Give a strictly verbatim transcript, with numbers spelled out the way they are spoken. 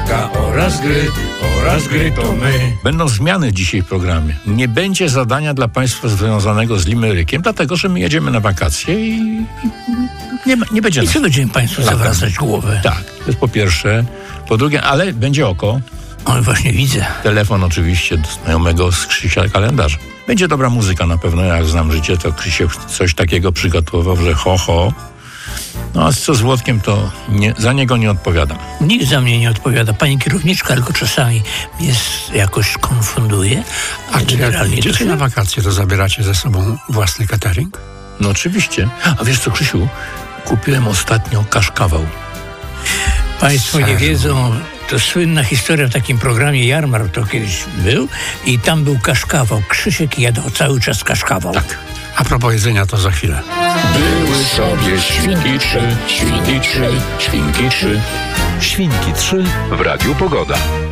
muzyka oraz gry, oraz gry to my. Będą zmiany dzisiaj w programie. Nie będzie zadania dla Państwa związanego z limerykiem, dlatego, że my jedziemy na wakacje i nie, nie będzie... I co będziemy Państwu zawracać głowę? Tak, to jest po pierwsze. Po drugie, ale będzie oko. O, właśnie widzę. Telefon oczywiście do znajomego z Krzysia kalendarza. Będzie dobra muzyka na pewno, jak znam życie, to Krzysiek coś takiego przygotował, że ho, ho. No a co z Włodkiem, to nie, za niego nie odpowiadam. Nikt za mnie nie odpowiada. Pani kierowniczka tylko czasami mnie jakoś konfunduje. A czy jak idziecie na wakacje, to zabieracie ze sobą własny catering? No oczywiście. A wiesz co, Krzysiu? Kupiłem ostatnio kaszkawał. Państwo nie wiedzą, to słynna historia w takim programie Jarmark to kiedyś był i tam był kaszkawał. Krzysiek jadał cały czas kaszkawał. Tak. A propos jedzenia, to za chwilę. Były sobie świnki trzy, świnki trzy, świnki trzy. Świnki trzy w Radiu Pogoda.